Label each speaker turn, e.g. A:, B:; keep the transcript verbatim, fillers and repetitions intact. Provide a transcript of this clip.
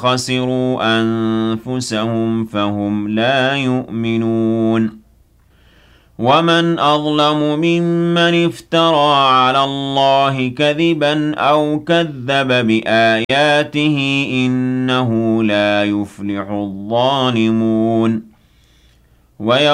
A: خَسِرُوا أَنفُسَهُمْ فَهُمْ لَا يُؤْمِنُونَ وَمَنْ أَظْلَمُ مِمَّنِ افْتَرَىٰ عَلَى اللَّهِ كَذِبًا أَوْ كَذَّبَ بِآيَاتِهِ ۚ إِنَّهُ لَا يُفْلِحُ الظَّالِمُونَ